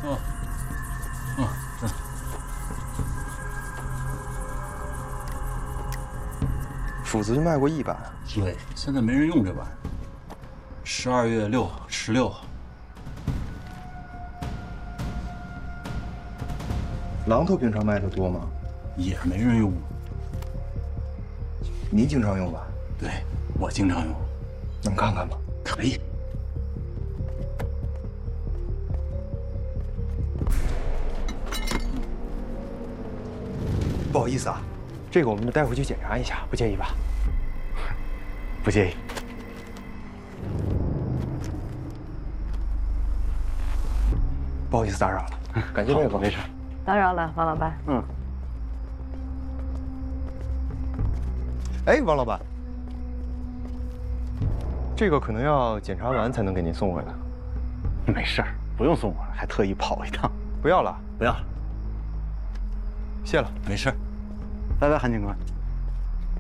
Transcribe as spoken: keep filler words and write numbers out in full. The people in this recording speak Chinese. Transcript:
哦，哦，这。 斧子就卖过一把。 对，现在没人用这把。十二月六、十六。 榔头平常卖的多吗？ 也没人用。 你经常用吧？ 对，我经常用。 能看看吗？ 可以。 不好意思啊，这个我们带回去检查一下，不介意吧？不介意。不好意思打扰了，感谢配合。 没事。 打扰了，王老板。 嗯。哎，王老板，这个可能要检查完才能给您送回来。 没事儿，不用送我了，还特意跑一趟。 不要了， 不要了， 谢了。 没事。 拜拜，韩警官。